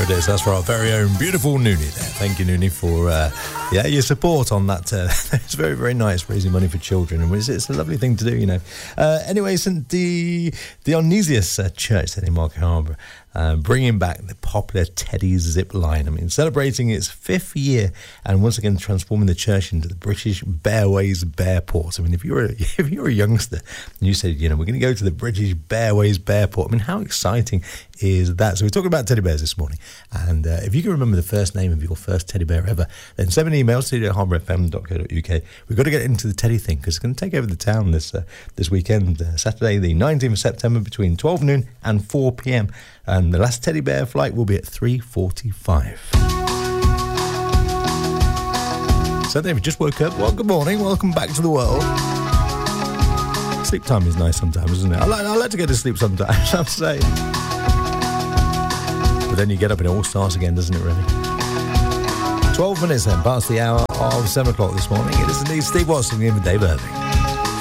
it is. That's for our very own beautiful Noonie there. Thank you, Noonie, for your support on that. It's very, very nice raising money for children, and it's a lovely thing to do, you know. Anyway, St. Dionysius Church in Market Harbour, bringing back the popular Teddy zip line. I mean, celebrating its 5th year and once again transforming the church into the British Bearways Bearport. I mean, if you're a youngster and you said, you know, we're going to go to the British Bearways Bearport, I mean, how exciting is that? So we're talking about teddy bears this morning, and if you can remember the first name of your first teddy bear ever, then send an email to harbourfm.co.uk. We've got to get into the teddy thing because it's going to take over the town this weekend, Saturday the 19th of September between 12 noon and 4 p.m, and the last teddy bear flight will be at 3:45. So if you just woke up, well, good morning, welcome back to the world. Sleep time is nice sometimes, isn't it? I like to go to sleep sometimes, I'm saying. But then you get up and it all starts again, doesn't it, really? 12 minutes then, past the hour of 7 o'clock this morning. It is indeed Steve Watson in with Dave Irving.